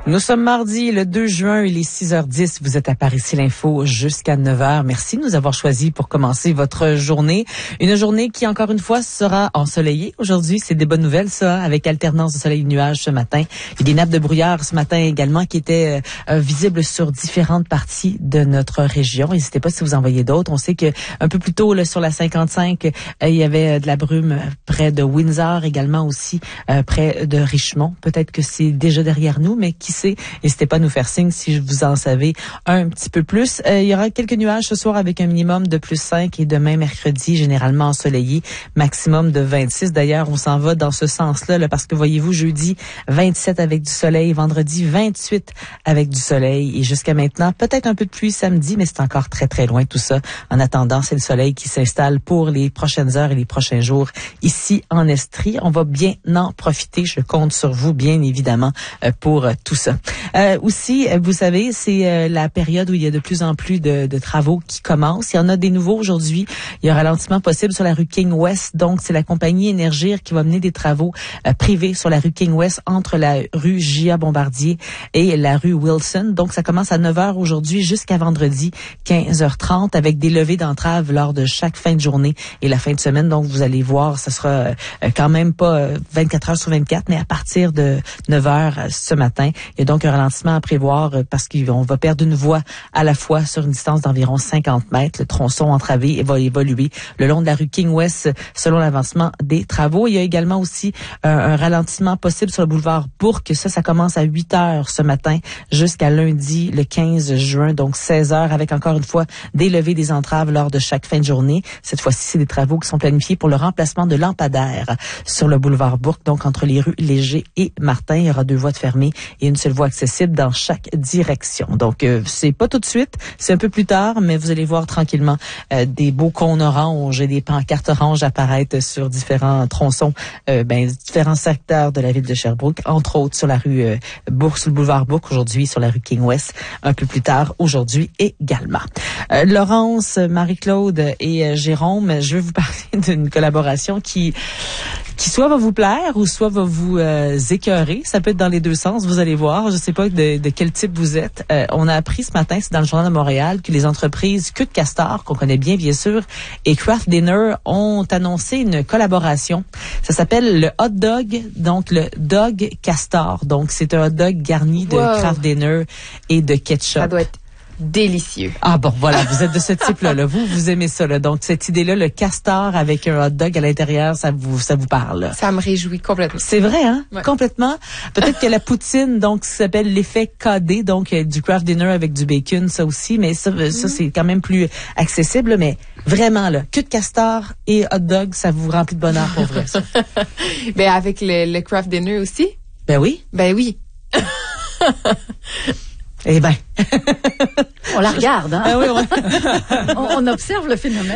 Nous sommes mardi, le 2 juin, il est 6h10. Vous êtes à Paris ici l'Info jusqu'à 9h. Merci de nous avoir choisis pour commencer votre journée. Une journée qui, encore une fois, sera ensoleillée. Aujourd'hui, c'est des bonnes nouvelles, ça, avec alternance de soleil et de nuages ce matin. Il y a des nappes de brouillard ce matin également qui étaient visibles sur différentes parties de notre région. N'hésitez pas si vous en voyez d'autres. On sait que un peu plus tôt, là, sur la 55, il y avait de la brume près de Windsor, également aussi près de Richmond. Peut-être que c'est déjà derrière nous, mais qui sait, n'hésitez pas à nous faire signe si vous en savez un petit peu plus. Il y aura quelques nuages ce soir avec un minimum de plus 5 et demain mercredi, généralement ensoleillé, maximum de 26. D'ailleurs, on s'en va dans ce sens-là, là, parce que voyez-vous, jeudi 27 avec du soleil, vendredi 28 avec du soleil et jusqu'à maintenant, peut-être un peu de pluie samedi, mais c'est encore très très loin tout ça. En attendant, c'est le soleil qui s'installe pour les prochaines heures et les prochains jours ici en Estrie. On va bien en profiter. Je compte sur vous, bien évidemment, pour tout ça. Aussi, vous savez, c'est la période où il y a de plus en plus de travaux qui commencent. Il y en a des nouveaux aujourd'hui. Il y a un ralentissement possible sur la rue King West. Donc, c'est la compagnie Énergir qui va mener des travaux privés sur la rue King West entre la rue J.A. Bombardier et la rue Wilson. Donc, ça commence à 9h aujourd'hui jusqu'à vendredi 15h30 avec des levées d'entrave lors de chaque fin de journée et la fin de semaine. Donc, vous allez voir, ce sera quand même pas 24 heures sur 24, mais à partir de 9h ce matin. Il y a donc un ralentissement à prévoir parce qu'on va perdre une voie à la fois sur une distance d'environ 50 mètres. Le tronçon entravé va évoluer le long de la rue King West selon l'avancement des travaux. Il y a également aussi un ralentissement possible sur le boulevard Bourque. Ça commence à 8h ce matin jusqu'à lundi, le 15 juin, donc 16h, avec encore une fois des levées des entraves lors de chaque fin de journée. Cette fois-ci, c'est des travaux qui sont planifiés pour le remplacement de lampadaires sur le boulevard Bourque, donc entre les rues Léger et Martin. Il y aura 2 voies de fermées et une seule voie accessible dans chaque direction. Donc, c'est pas tout de suite, c'est un peu plus tard, mais vous allez voir tranquillement des beaux cônes oranges et des pancartes oranges apparaître sur différents tronçons, différents secteurs de la ville de Sherbrooke, entre autres sur la rue Bourque, sur le boulevard Bourque aujourd'hui, sur la rue King West, un peu plus tard aujourd'hui également. Laurence, Marie-Claude et Jérôme, je vais vous parler d'une collaboration qui soit va vous plaire ou soit va vous écœurer. Ça peut être dans les deux sens, vous allez voir. Je sais pas de quel type vous êtes. On a appris ce matin, c'est dans le Journal de Montréal, que les entreprises Queue de Castor, qu'on connaît bien sûr, et Kraft Dinner ont annoncé une collaboration. Ça s'appelle le hot dog, donc le Dog Castor. Donc, c'est un hot dog garni de Kraft Dinner et de ketchup. Ça doit être délicieux. Ah bon, voilà, vous êtes de ce type-là. Là. Vous aimez ça. Là. Donc, cette idée-là, le castor avec un hot dog à l'intérieur, ça vous parle. Là. Ça me réjouit complètement. C'est vrai, hein? Ouais. Complètement. Peut-être que la poutine, donc, ça s'appelle l'effet KD, donc du Kraft Dinner avec du bacon, ça aussi, mais ça c'est quand même plus accessible. Mais vraiment, là, queue de castor et hot dog, ça vous remplit de bonheur pour vrai. Ça. Ben, avec le Kraft Dinner aussi? Ben oui. Ben oui. Eh ben. On la regarde, hein? Ah oui, On observe le phénomène.